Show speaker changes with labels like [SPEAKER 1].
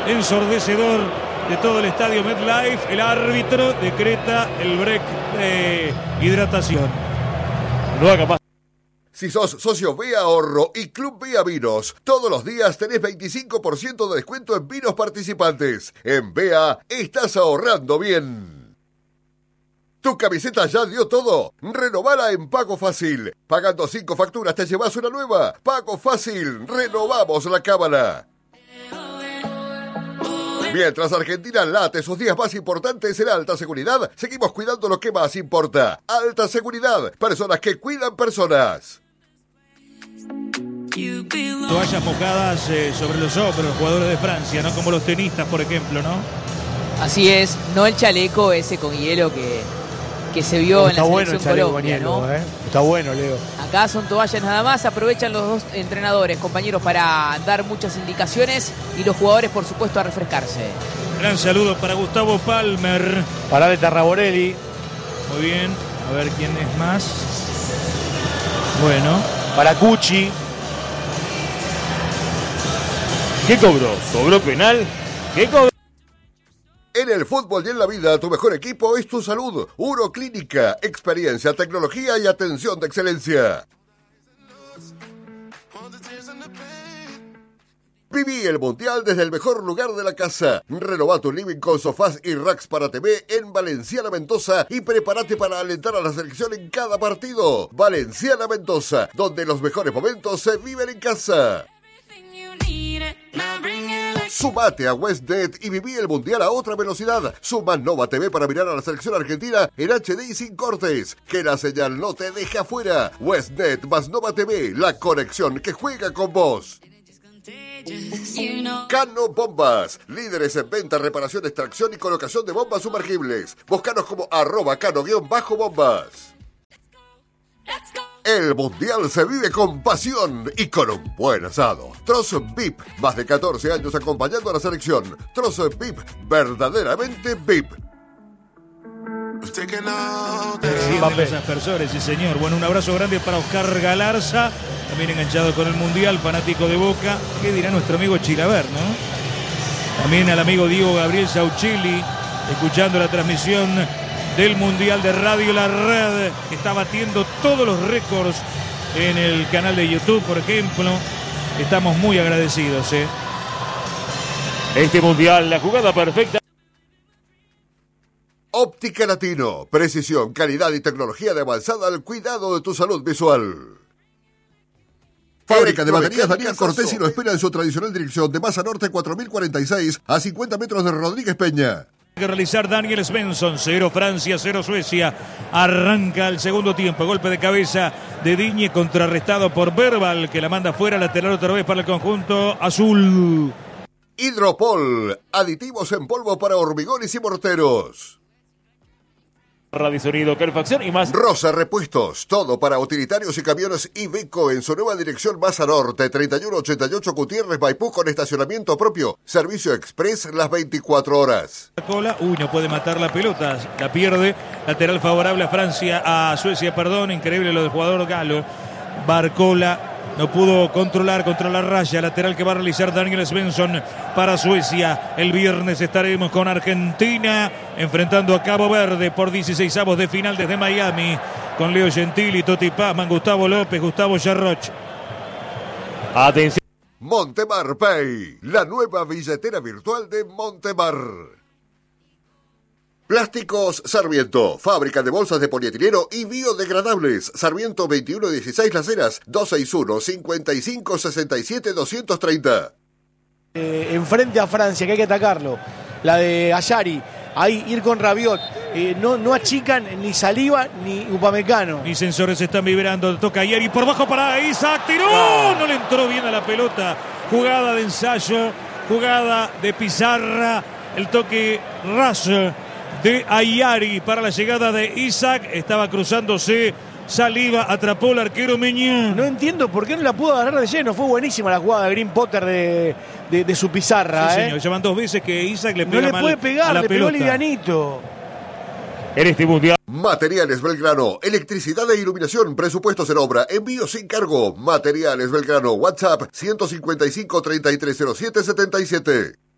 [SPEAKER 1] ensordecedor de todo el estadio MetLife. El árbitro decreta el break de hidratación.
[SPEAKER 2] No haga más.
[SPEAKER 3] Si sos socio B Ahorro y Club Vía Vinos, todos los días tenés 25% de descuento en vinos participantes. En BA estás ahorrando bien. ¿Tu camiseta ya dio todo? Renovala en Pago Fácil. Pagando 5 facturas te llevas una nueva. Pago Fácil, renovamos la cábala. Mientras Argentina late sus días más importantes en alta seguridad, seguimos cuidando lo que más importa. Alta seguridad, personas que cuidan personas.
[SPEAKER 1] Toallas mojadas sobre los hombros, jugadores de Francia, ¿no? Como los tenistas, por ejemplo, ¿no?
[SPEAKER 4] Así es, no el chaleco ese con hielo que se vio en la selección Colombia, ¿no?
[SPEAKER 2] Está bueno, Leo.
[SPEAKER 4] Acá son toallas nada más, aprovechan los dos entrenadores, compañeros, para dar muchas indicaciones y los jugadores, por supuesto, a refrescarse.
[SPEAKER 1] Gran saludo para Gustavo Palmer.
[SPEAKER 2] Para de Tarraborelli.
[SPEAKER 1] Muy bien, a ver quién es más. Bueno.
[SPEAKER 2] Para Cucci. ¿Qué cobró? ¿Cobró penal? ¿Qué cobró?
[SPEAKER 3] En el fútbol y en la vida, tu mejor equipo es tu salud. Uroclínica, experiencia, tecnología y atención de excelencia. Viví el Mundial desde el mejor lugar de la casa. Renová tu living con sofás y racks para TV en Valenciana Mendoza y prepárate para alentar a la selección en cada partido. Valenciana Mendoza, donde los mejores momentos se viven en casa. Sumate a Westnet y viví el Mundial a otra velocidad. Suma Nova TV para mirar a la selección argentina en HD y sin cortes. Que la señal no te deje afuera. Westnet más Nova TV, la conexión que juega con vos. Cano Bombas, líderes en venta, reparación, extracción y colocación de bombas sumergibles. Búscanos como @cano_bombas. El Mundial se vive con pasión y con un buen asado. Trozo VIP, más de 14 años acompañando a la selección. Trozo VIP, verdaderamente VIP.
[SPEAKER 1] Los aspersores, sí señor. Bueno, un abrazo grande para Oscar Galarza, también enganchado con el Mundial, fanático de Boca. ¿Qué dirá nuestro amigo Chilaver, no? También al amigo Diego Gabriel Sauchili, escuchando la transmisión del Mundial de Radio La Red, que está batiendo todos los récords en el canal de YouTube, por ejemplo. Estamos muy agradecidos, ¿eh?
[SPEAKER 2] Este Mundial, la jugada perfecta.
[SPEAKER 3] Óptica Latino, precisión, calidad y tecnología de avanzada al cuidado de tu salud visual. Fábrica de baterías Daniel Cortés y lo espera en su tradicional dirección de Masa Norte 4046 a 50 metros de Rodríguez Peña.
[SPEAKER 1] Que realizar Daniel Svensson, 0 Francia, 0 Suecia. Arranca el segundo tiempo, golpe de cabeza de Digne contrarrestado por Verbal, que la manda fuera, lateral otra vez para el conjunto azul.
[SPEAKER 3] Hidropol, aditivos en polvo para hormigones y morteros.
[SPEAKER 2] Radio Sonido, calefacción y más.
[SPEAKER 3] Rosa Repuestos, todo para utilitarios y camiones Iveco en su nueva dirección Masa Norte, 3188 Gutiérrez Maipú con estacionamiento propio. Servicio express las 24 horas.
[SPEAKER 1] Cola, no puede matar la pelota, la pierde. Lateral favorable a Francia, a Suecia, perdón. Increíble lo del jugador galo. Barcola no pudo controlar contra la raya. Lateral que va a realizar Daniel Svensson para Suecia. El viernes estaremos con Argentina enfrentando a Cabo Verde por 16avos de final desde Miami, con Leo Gentili, Toti Pazman, Gustavo López, Gustavo Yarroch.
[SPEAKER 2] Atención.
[SPEAKER 3] Montemar Pay, la nueva billetera virtual de Montemar. Plásticos Sarmiento, fábrica de bolsas de polietileno y biodegradables. Sarmiento 2116 Las Heras, 261-5567-230.
[SPEAKER 5] Enfrente a Francia, que hay que atacarlo. La de Ayari, ahí ir con Rabiot. No achican ni Saliba ni Upamecano.
[SPEAKER 1] Ni sensores están vibrando. Toca Ayari por bajo para Isaac. ¡Tiró! No le entró bien a la pelota. Jugada de ensayo, jugada de pizarra. El toque raso de Ayari para la llegada de Isaac. Estaba cruzándose Saliba, atrapó el arquero Meñán.
[SPEAKER 5] No entiendo por qué no la pudo agarrar de lleno. Fue buenísima la jugada de Green Potter de su pizarra.
[SPEAKER 1] Sí, señor. Llevan 2 veces que Isaac le pega
[SPEAKER 5] no le
[SPEAKER 1] mal
[SPEAKER 5] puede pegar,
[SPEAKER 1] a la
[SPEAKER 5] le
[SPEAKER 1] pelota.
[SPEAKER 5] pegó livianito.
[SPEAKER 2] En este Mundial.
[SPEAKER 3] Materiales Belgrano, electricidad e iluminación, presupuestos en obra, envío sin cargo. Materiales Belgrano, WhatsApp 155 3307 77.